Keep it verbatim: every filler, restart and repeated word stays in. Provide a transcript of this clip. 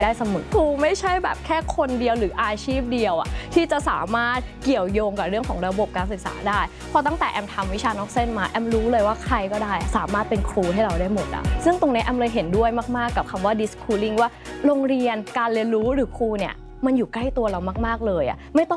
ได้เสมอครูไม่ใช่แบบแค่คนเดียวหรืออาชีพเดียวอะที่จะสามารถเกี่ยวโยงกับเรื่องของระบบการศึกษาได้พอตั้งแต่แอมทำวิชานอกเส้นมาแอมรู้เลยว่าใครก็ได้สามารถเป็นครูให้เราได้หมดอะซึ่งตรงนี้แอมเลยเห็นด้วยมากๆกับคำว่า dischooling ว่าโรงเรียนการเรียนรู้หรือครูเนี่ยมันอยู่ใกล้ตัวเรามากๆเลยอะไม่ต้อง